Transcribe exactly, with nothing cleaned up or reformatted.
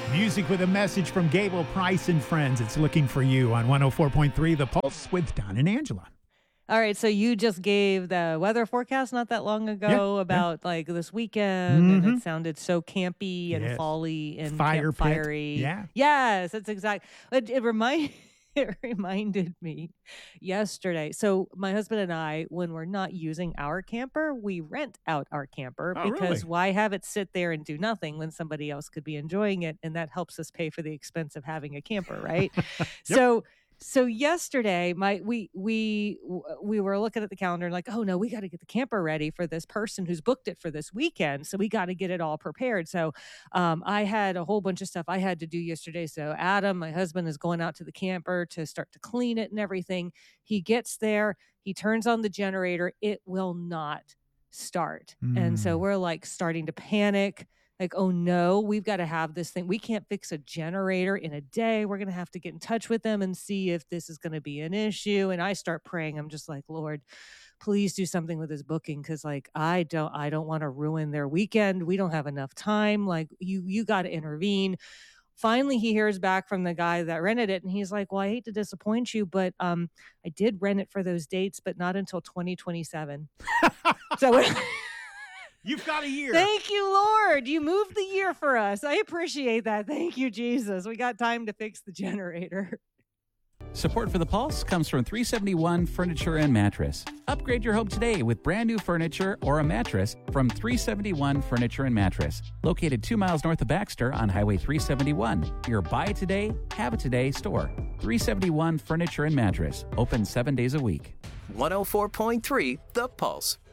Music with a message from Gable Price and Friends. It's Looking for You on one oh four point three The Pulse with Don and Angela. All right, so you just gave the weather forecast not that long ago Yeah, about like this weekend, Mhm. and it sounded so campy and Yes. folly and Fire pit. campfirey. Yeah. Yes, that's exact. It, it remind it reminded me yesterday. So my husband and I, when we're not using our camper, we rent out our camper Oh, because really? why have it sit there and do nothing when somebody else could be enjoying it, and that helps us pay for the expense of having a camper, right? So. So yesterday, my we we we were looking at the calendar and like, oh no, we got to get the camper ready for this person who's booked it for this weekend. So we got to get it all prepared. So um, I had a whole bunch of stuff I had to do yesterday. So Adam, my husband, is going out to the camper to start to clean it and everything. He gets there, he turns on the generator, it will not start, mm. and so we're like starting to panic. Like, oh no, we've got to have this thing. We can't fix a generator in a day. We're going to have to get in touch with them and see if this is going to be an issue. And I start praying. I'm just like, Lord, please do something with this booking. Cause like, I don't, I don't want to ruin their weekend. We don't have enough time. Like you, you got to intervene. Finally, he hears back from the guy that rented it. And he's like, well, I hate to disappoint you, but um, I did rent it for those dates, but not until twenty twenty-seven. So You've got a year. Thank you, Lord. You moved the year for us. I appreciate that. Thank you, Jesus. We got time to fix the generator. Support for The Pulse comes from three seventy-one Furniture and Mattress. Upgrade your home today with brand new furniture or a mattress from three seventy-one Furniture and Mattress. Located two miles north of Baxter on Highway three seventy-one. Your buy it today, have it today store. three seventy-one Furniture and Mattress. Open seven days a week. one oh four point three The Pulse.